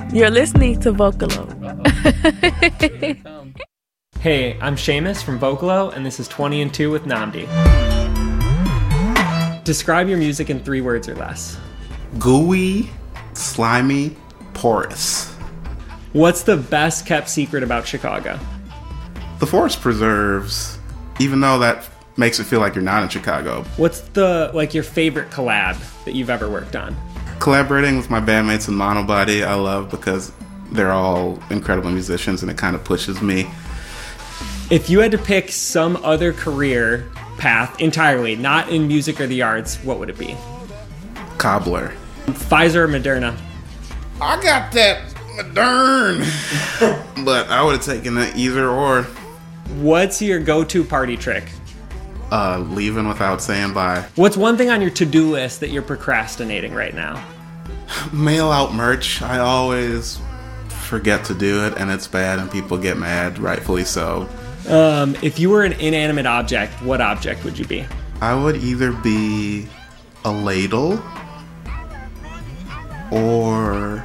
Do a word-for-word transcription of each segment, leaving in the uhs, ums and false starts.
You're listening to Vocalo. Hey, I'm Seamus from Vocalo, and this is twenty and two with Nnamdi. Describe your music in three words or less. Gooey, slimy, porous. What's the best kept secret about Chicago? The forest preserves, even though that makes it feel like you're not in Chicago. What's the, like, your favorite collab that you've ever worked on? Collaborating with my bandmates in Monobody, I love because they're all incredible musicians and it kind of pushes me. If you had to pick some other career path entirely, not in music or the arts, what would it be? Cobbler. Pfizer or Moderna? I got that Modern. But I would have taken it either or. What's your go-to party trick? Uh, leaving without saying bye. What's one thing on your to-do list that you're procrastinating right now? Mail out merch. I always forget to do it, and it's bad, and people get mad, rightfully so. Um, if you were an inanimate object, what object would you be? I would either be a ladle or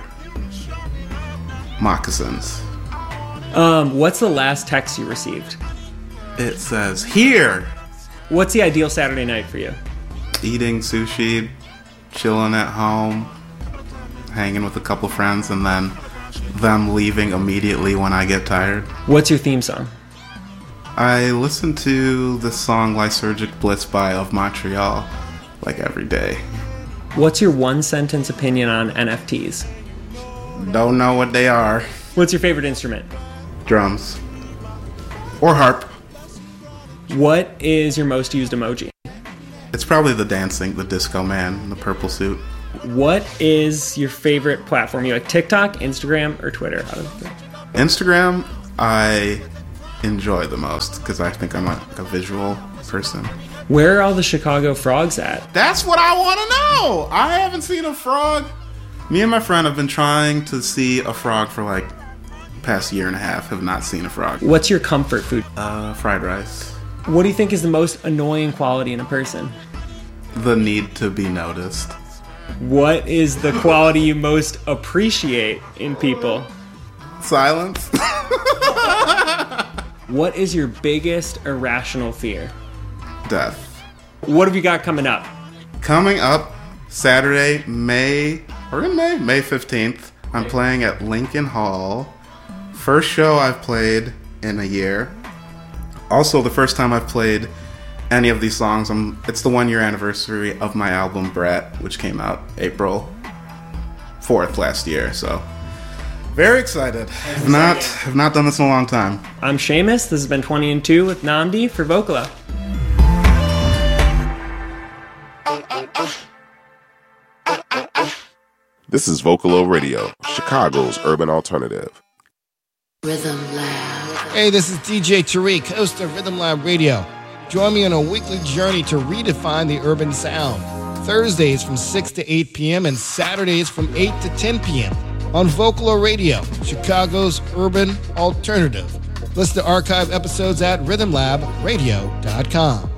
moccasins. Um, what's the last text you received? It says, here! What's the ideal Saturday night for you? Eating sushi, chilling at home, hanging with a couple friends, and then them leaving immediately when I get tired. What's your theme song? I listen to the song Lysergic Bliss by Of Montreal like every day. What's your one sentence opinion on N F Ts? Don't know what they are. What's your favorite instrument? Drums. Or harp. What is your most used emoji? It's probably the dancing, the disco man in the purple suit. What is your favorite platform? You like TikTok, Instagram, or Twitter? Out of the three? Instagram, I enjoy the most because I think I'm a, a visual person. Where are all the Chicago frogs at? That's what I want to know! I haven't seen a frog. Me and my friend have been trying to see a frog for like past year and a half. Have not seen a frog. What's your comfort food? Uh, fried rice. What do you think is the most annoying quality in a person? The need to be noticed. What is the quality you most appreciate in people? Silence. What is your biggest irrational fear? Death. What have you got coming up? Coming up Saturday, May, or in May, May fifteenth, I'm playing at Lincoln Hall. First show I've played in a year. Also, the first time I've played any of these songs. I'm, it's the one year anniversary of my album Brat, which came out April fourth last year. So, very excited. Have not, have not done this in a long time. I'm Seamus. This has been twenty and two with Nnamdi for Vocalo. This is Vocalo Radio, Chicago's urban alternative. Rhythm Lab. Hey, this is D J Tariq, host of Rhythm Lab Radio. Join me on a weekly journey to redefine the urban sound. Thursdays from six to eight p.m. and Saturdays from eight to ten p.m. on Vocalo Radio, Chicago's urban alternative. Listen to archive episodes at rhythm lab radio dot com.